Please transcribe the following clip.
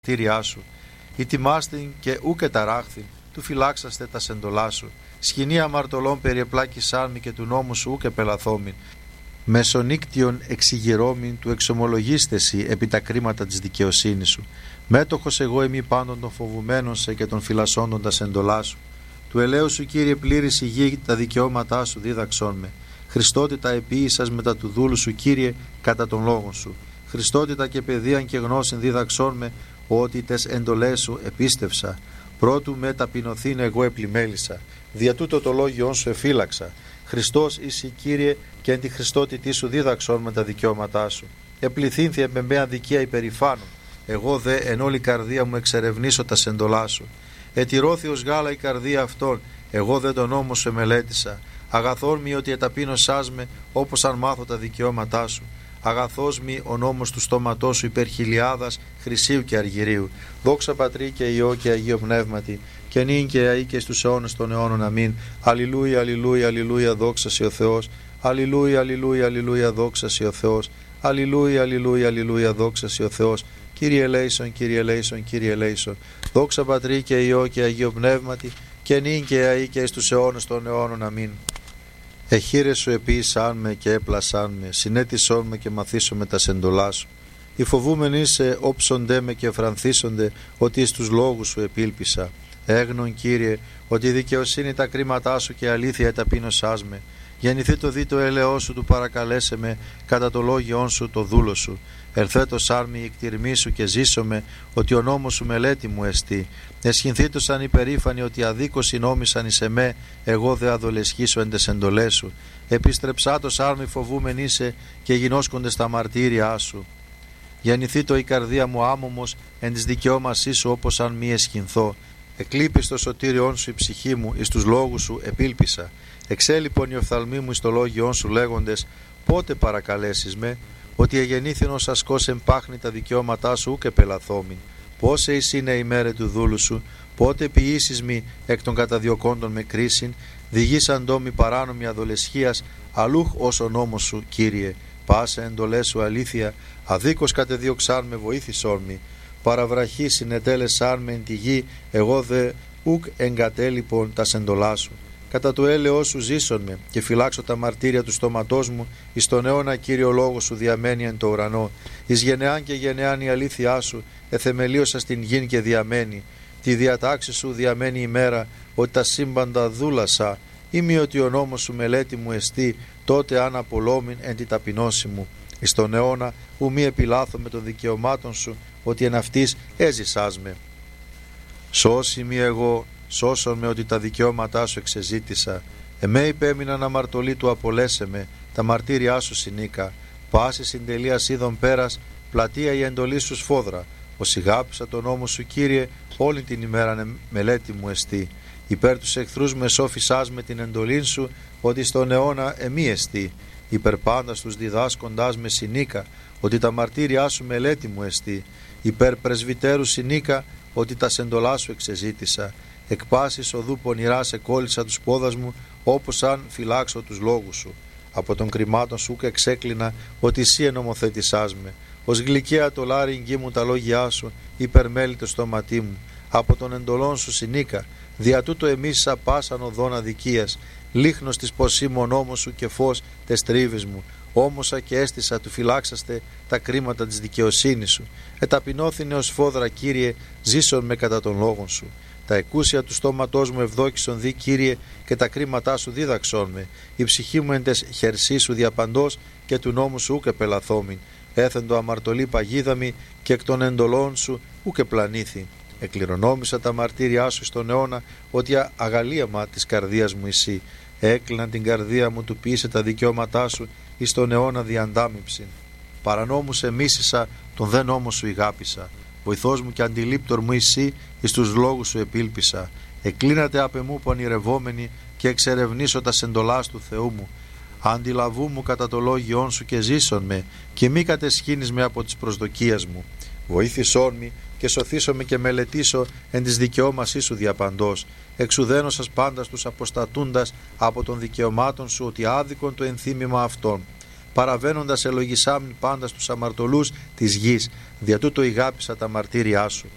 μαρτύριά σου. Ητιμάστην και ούκε ταράχθην, του φυλάξαστε τα σεντολά σου. Σκηνή αμαρτωλών περιεπλάκησάν μη και του νόμου σου ούκε πελαθόμην. Μεσονύκτιον εξηγηρώμην του εξομολογίστεσι επί τα κρίματα της δικαιοσύνης σου. Μέτοχος εγώ εμεί πάντων των φοβουμένων σε και των φυλασσόντων τα σεντολά σου. Του ελαίου σου, Κύριε, πλήρης η γη, τα δικαιώματά σου δίδαξόν με. Χριστότητα επίησας μετά του δούλου σου, Κύριε, κατά των λόγων σου. Χριστότητα και παιδείαν και γνώσιν δίδαξόν με, ότι τες εντολές σου επίστευσα. Πρώτου με ταπεινωθήν εγώ επλημέλησα. Δια τούτο το λόγιόν σου εφύλαξα. Χριστός είσαι, Κύριε, και εν τη Χριστότητή σου δίδαξόν με τα δικαιώματά σου. Επληθύνθη με μια αδικία υπερηφάνων. Εγώ δε εν όλη καρδία μου εξερευνήσω τα σεντολά σου. Ετηρώθη ως γάλα η καρδία αυτών, εγώ δε τον νόμο σου εμελέτησα. Αγαθόν μη ότι εταπείνωσάς με, όπως αν μάθω τα δικαιώματά σου. Αγαθός μη ο νόμος του στόματός σου υπέρ χιλιάδας χρυσίου και αργυρίου. Δόξα Πατρί και Υιό και Αγίο Πνεύματι, και νυν και αεί και στους αιώνες των αιώνων. Αμήν. Αλληλούια, αλληλούια, αλληλούια, δόξα σοι ο Θεός. Αλληλούια, αλληλούια, αλληλούια, δόξα σοι ο Θεός. Αλληλούια, αλληλούια, αλληλούια, δόξα σοι ο Θεός. Κύριε ελέησον, Κύριε ελέησον, Κύριε ελέησον. Δόξα Πατρί και Υιό και Αγίο Πνεύματι, και νυν και αεί και στους αιώνες των αιώνων. Αμήν. Εχείρες σου επίησαν με και έπλασαν με, συνέτησόν με και μαθήσομαι τα σεντολά σου. Οι φοβούμενοι σε όψονται με και εφρανθίσονται, ότι εις τους λόγους σου επίλπισα. Έγνον, Κύριε, ότι η δικαιοσύνη τα κρίματά σου και αλήθεια εταπείνωσάς με. Γεννηθεί το δι το έλεό σου του παρακαλέσε με, κατά το λόγιόν σου το δούλο σου. Ερθέτος άρμη η κτηρμή σου και ζήσομαι, ότι ο νόμος σου μελέτη μου εστί. Εσχυνθήτως αν υπερήφανοι, ότι αδίκως νόμισαν εις εμέ, εγώ δε αδολεσχήσω εν τες εντολές σου. Επιστρεψάτος άρμη φοβούμεν είσαι, και γινώσκονται στα μαρτύρια σου. Γεννηθεί το η καρδία μου άμωμος, εν της δικαιώμασής σου όπως αν μη εσχυνθώ. Εκλείπεις το σωτήριόν σου η ψυχή μου, εις τους λόγους σου επίλπισα. Εξέλιπον οι οφθαλμοί μου εις το λόγιόν σου λέγοντες, πότε παρακαλέσεις με, ότι εγεννήθην ως ασκός εμπάχνη τα δικαιώματά σου και πελαθόμην. Πόσε εις είναι η μέρα του δούλου σου, πότε ποιήσεις μη εκ των καταδιωκόντων με κρίσιν, διηγήσαν ντόμοι παράνομη αδολεσχίας, αλλούχ ως ο νόμος σου, Κύριε. Πάσε εντολές σου αλήθεια, αδίκως κατεδίωξάν με βοήθησόν μη. Παραβραχή συνετέλεσάν με εν τη γη, εγώ δε ουκ εγκατέλειπον τα σεντολά σου. Κατά το έλεος σου ζήσον με, και φυλάξω τα μαρτύρια του στόματός μου, εις τον αιώνα Κύριο λόγο σου διαμένει εν το ουρανό. Εις γενεάν και γενεάν η αλήθειά σου, εθεμελίωσα στην γην και διαμένει. Τη διατάξη σου διαμένει ημέρα, ότι τα σύμπαντα δούλασα. Είμαι ότι ο νόμος σου μελέτη μου εστί, τότε αν απολόμην εν τη ταπεινώση μου. Εις τον αιώνα ου μη επιλάθω με των δικαιωμάτων σου, ότι εν αυτής έζησάς με. Σώσι μη εγώ, σώσον με ότι τα δικαιώματά σου εξεζήτησα. Εμέ υπέμειναν αμαρτωλοί του απολέσε με, τα μαρτύριά σου συνήκα. Πάση συντελεία είδων πέρας, πλατεία η εντολή σου σφόδρα. Ως ηγάπησα τον νόμο σου, Κύριε, όλη την ημέρα μελέτη μου εστί. Υπέρ τους εχθρούς με σώφισάς με την εντολή σου, ότι στον αιώνα εμεί εστί. Υπέρ πάντα τους διδάσκοντάς με συνήκα, ότι τα μαρτύριά σου μελέτη μου εστί. Υπέρ πρεσβυτέρου συνήκα, ότι τα σεντολά σου εξεζήτησα. Εκ πάσης οδού πονηρά σε κόλλησα τους πόδας μου, όπως αν φυλάξω τους λόγους σου. Από των κρυμάτων σου και εξέκλεινα, ότι εσύ ενομοθέτησάς με. Ως γλυκαία το λάρι μου τα λόγια σου, υπερμέλει το στόματί μου. Από των εντολών σου συνήκα, δια τούτο εμείς πάσαν οδόν αδικίας. Λίχνος της πως είμαι ο νόμος σου και φως τες τρίβες μου. Όμωσα και έστησα του φυλάξαστε τα κρίματα της δικαιοσύνης σου. Εταπεινώθηνε ως φόδρα, Κύριε, ζήσον με κατά των λόγων σου. Τα εκούσια του στόματός μου ευδόκησον δι, Κύριε, και τα κρίματά σου δίδαξόν με. Η ψυχή μου εν τες χερσί σου διαπαντός, και του νόμου σου ούκε πελαθόμην. Έθεντο αμαρτωλή παγίδαμη, και εκ των εντολών σου ούκε πλανήθη. Εκληρονόμησα τα μαρτύριά σου στον αιώνα, ότι αγαλίαμα της καρδίας μου εσύ. Έκλειναν την καρδία μου του ποιήσε τα δικαιώματά σου, εις τον αιώνα διαντάμυψην. Παρανόμους εμίσησα, τον δε νόμο σου ηγάπησα. Βοηθός μου και αντιλήπτορ μου εσύ, εις τους λόγους σου επίλπισα. Εκλίνατε απ' εμού πονηρευόμενοι, και εξερευνήσω τα σεντολάς του Θεού μου. Αντιλαβού μου κατά το λόγιόν σου και ζήσον με, και μη κατεσχύνεις με από τις προσδοκίες μου. Βοήθησόν μη και σωθήσομαι και μελετήσω εν της δικαιώμασής σου διαπαντός. Εξουδένωσας πάντα τους αποστατούντας από των δικαιωμάτων σου, ότι άδικον το ενθύμημα αυτών. Παραβαίνοντας ελογισάμιν πάντα στους αμαρτωλούς της γης, δια τούτο ηγάπησα τα μαρτύριά σου.